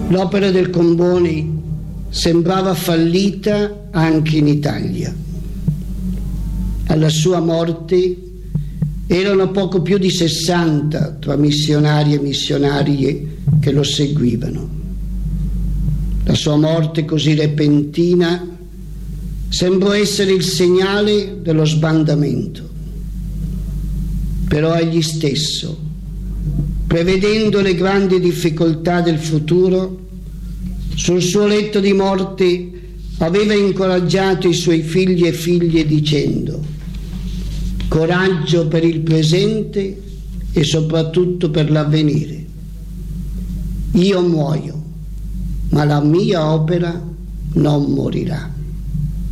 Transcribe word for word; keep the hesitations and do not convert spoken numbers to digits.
L'opera del Comboni sembrava fallita anche in Italia. Alla sua morte erano poco più di sessanta tra missionari e missionarie che lo seguivano. La sua morte così repentina sembrò essere il segnale dello sbandamento. Però egli stesso, prevedendo le grandi difficoltà del futuro, sul suo letto di morte aveva incoraggiato i suoi figli e figlie dicendo: coraggio per il presente e soprattutto per l'avvenire. Io muoio, ma la mia opera non morirà.